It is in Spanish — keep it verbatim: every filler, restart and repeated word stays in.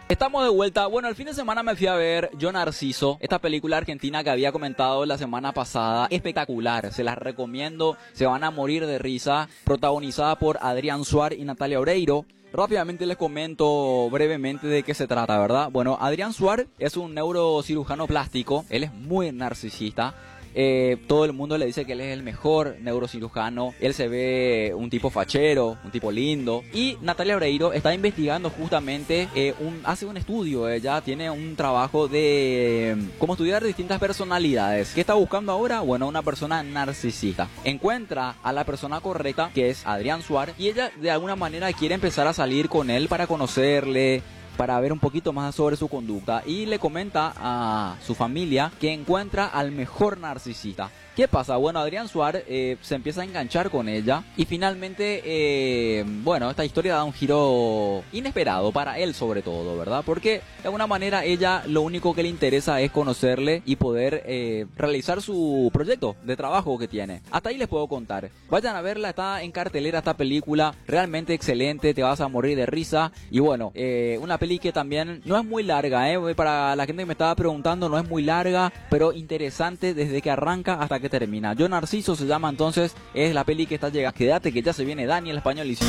Estamos de vuelta. Bueno, el fin de semana me fui a ver Yo Narciso, esta película argentina que había comentado la semana pasada. Espectacular, se las recomiendo, se van a morir de risa. Protagonizada por Adrián Suárez y Natalia Oreiro. Rápidamente les comento brevemente de qué se trata, ¿verdad? Bueno, Adrián Suárez es un neurocirujano plástico, él es muy narcisista. Eh, todo el mundo le dice que él es el mejor neurocirujano. Él se ve un tipo fachero, un tipo lindo. Y Natalia Oreiro está investigando justamente, eh, un, hace un estudio. Ella tiene un trabajo de eh, cómo estudiar distintas personalidades. ¿Qué está buscando ahora? Bueno, una persona narcisista. Encuentra a la persona correcta, que es Adrián Suárez, y ella de alguna manera quiere empezar a salir con él para conocerle, para ver un poquito más sobre su conducta, y le comenta a su familia que encuentra al mejor narcisista. ¿Qué pasa? Bueno, Adrián Suárez eh, se empieza a enganchar con ella y finalmente, eh, bueno, esta historia da un giro inesperado para él sobre todo, ¿verdad? Porque de alguna manera ella lo único que le interesa es conocerle y poder eh, realizar su proyecto de trabajo que tiene. Hasta ahí les puedo contar. Vayan a verla, está en cartelera esta película, realmente excelente, te vas a morir de risa. Y bueno, eh, una peli que también no es muy larga, ¿eh? Para la gente que me estaba preguntando, no es muy larga, pero interesante desde que arranca hasta que termina. Yo Narciso se llama, entonces es la peli que está llegando. Quédate que ya se viene Dani el español y